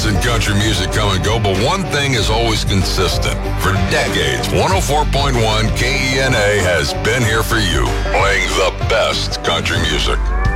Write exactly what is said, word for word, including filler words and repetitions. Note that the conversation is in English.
Trends in country music come and go, but one thing is always consistent. For decades, one oh four point one K E N A has been here for you, playing the best country music.